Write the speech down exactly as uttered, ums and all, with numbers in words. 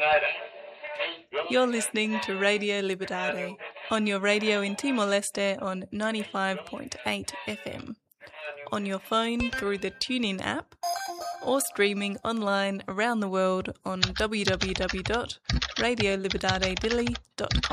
You're listening to Radio Liberdade on your radio in Timor-Leste on ninety-five point eight F M, on your phone through the TuneIn app, or streaming online around the world on w w w dot radio liberdade dili dot com.